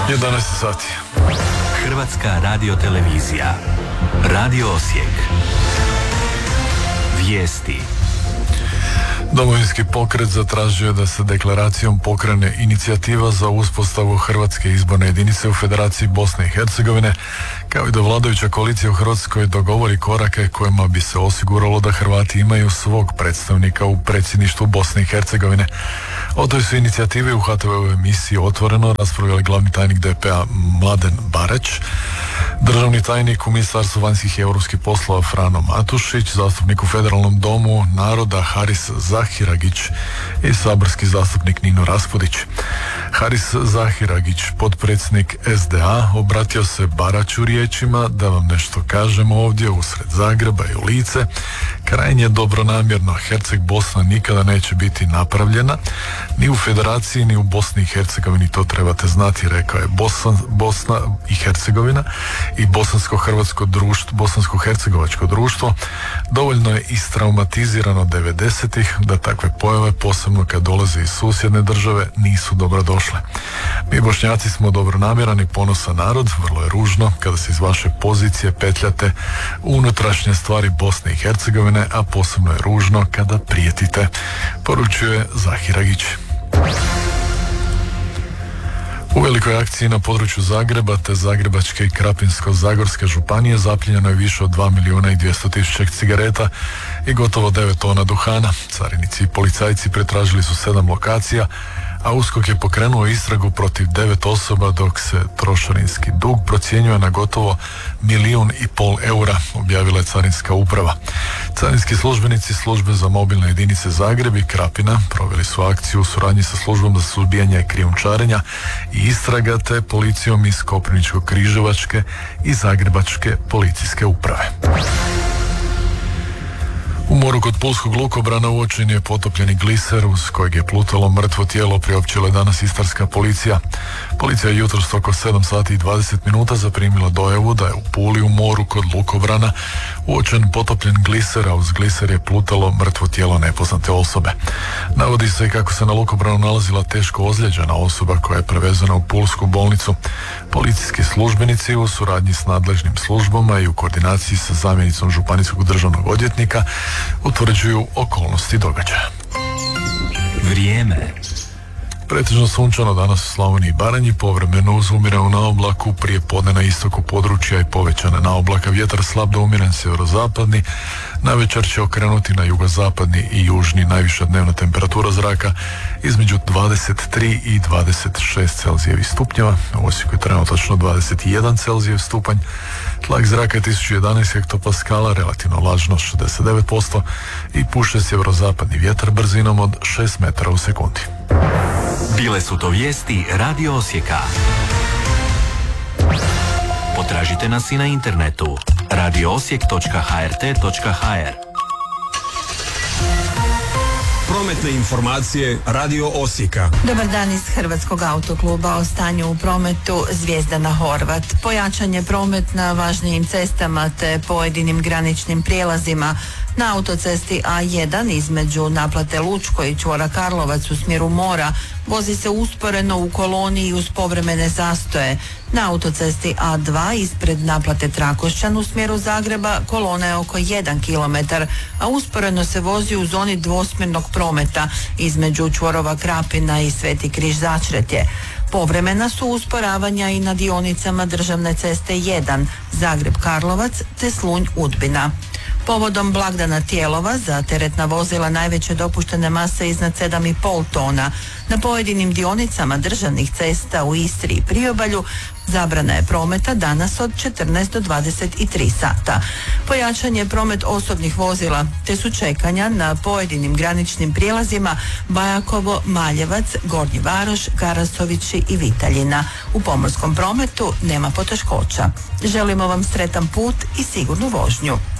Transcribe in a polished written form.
11 sati. Hrvatska radiotelevizija. Radio Osijek. Vijesti. Domovinski pokret zatražio je da se deklaracijom pokrene inicijativa za uspostavu Hrvatske izborne jedinice u Federaciji Bosne i Hercegovine, kao i da vladajuća koalicija u Hrvatskoj dogovori korake kojima bi se osiguralo da Hrvati imaju svog predstavnika u predsjedništvu Bosne i Hercegovine. O toj su inicijativi u HTV-ovoj emisiji Otvoreno raspravljali glavni tajnik DP-a Mladen Bareć, državni tajnik u Ministarstvu vanjskih i europskih poslova Frano Matušić, zastupnik u Federalnom domu naroda Haris Zahiragić i saborski zastupnik Nino Raspudić. Haris Zahiragić, potpredsjednik SDA, obratio se Baraću riječima: da vam nešto kažemo ovdje usred Zagreba i u lice. Krajnje dobronamjerno, Herceg Bosna nikada neće biti napravljena, ni u Federaciji, ni u Bosni i Hercegovini, to trebate znati, rekao je. Bosna i Hercegovina i bosansko-hercegovačko društvo dovoljno je istraumatizirano 90-ih da takve pojave, posebno kad dolaze iz susjedne države, nisu dobrodošle. Mi Bošnjaci smo dobronamjeran i ponosan narod, vrlo je ružno kada se iz vaše pozicije petljate u unutrašnje stvari Bosne i Hercegovine, a posebno je ružno kada prijetite, poručuje Zahiragić. U velikoj akciji na području Zagreba te Zagrebačke i Krapinsko-zagorske županije zapljenjeno je više od 2.200.000 cigareta i gotovo 9 tona duhana. Carinici i policajci pretražili su 7 lokacija, a USKOK je pokrenuo istragu protiv 9 osoba, dok se trošarinski dug procjenjuje na gotovo 1,5 milijuna eura, objavila je Carinska uprava. Carinski službenici službe za mobilne jedinice Zagreb i Krapina proveli su akciju u suradnji sa službom za suzbijanje krijumčarenja i istraga te policijom iz Koprivničko-križevačke i Zagrebačke policijske uprave. U moru kod pulskog lukobrana uočen je potopljeni gliser uz kojeg je plutalo mrtvo tijelo, priopćila je danas istarska policija. Policija je jutros oko 7 sati i 20 minuta zaprimila dojavu da je u Puli u moru kod lukobrana uočen potopljen gliser, a uz gliser je plutalo mrtvo tijelo nepoznate osobe. Navodi se kako se na lukobranu nalazila teško ozlijeđena osoba koja je prevezena u pulsku bolnicu. Policijski službenici u suradnji s nadležnim službama i u koordinaciji sa zamjenicom županijskog državnog odvjetnika utvrđuju okolnosti događaja. Vrijeme. Pretežno sunčano danas u Slavoniji i Baranji, povremeno uzumirao na oblaku, prije podne na istoku područja i povećane na oblaka, vjetar slab do umjeren sjeverozapadni, navečer će okrenuti na jugozapadni i južni, najviša dnevna temperatura zraka između 23 i 26 Celzijevih stupnjeva, u Osijeku je trenutačno 21 Celzijev stupanj, tlak zraka je 1011 hektopaskala, relativno vlažnost 69% i puše sjeverozapadni vjetar brzinom od 6 metara u sekundi. Bile su to vijesti Radio Osijeka. Potražite nas i na internetu radioosijek.hrt.hr. Prometne informacije Radio Osijeka. Dobar dan iz Hrvatskog autokluba. O stanju u prometu Zvijezdana Horvat. Pojačan je promet na važnijim cestama te pojedinim graničnim prijelazima. Na autocesti A1 između naplate Lučko i čvora Karlovac u smjeru mora vozi se usporeno u koloni i uz povremene zastoje. Na autocesti A2 ispred naplate Trakošćan u smjeru Zagreba kolona je oko 1 km, a usporeno se vozi u zoni dvosmjernog prometa između čvorova Krapina i Sveti Križ Začretje. Povremena su usporavanja i na dionicama državne ceste 1 Zagreb-Karlovac te Slunj-Udbina. Povodom blagdana Tijelova za teretna vozila najveće dopuštene mase iznad 7,5 tona. Na pojedinim dionicama državnih cesta u Istri i Priobalju zabrana je prometa danas od 14 do 23 sata. Pojačan je promet osobnih vozila, te su čekanja na pojedinim graničnim prijelazima Bajakovo, Maljevac, Gornji Varoš, Karasovići i Vitaljina. U pomorskom prometu nema poteškoća. Želimo vam sretan put i sigurnu vožnju.